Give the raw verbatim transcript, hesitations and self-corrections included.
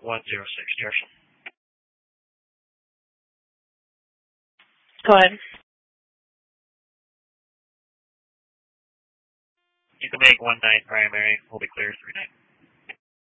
one zero six, Jefferson. Go ahead. You can make one nine primary. We'll be clear three nine.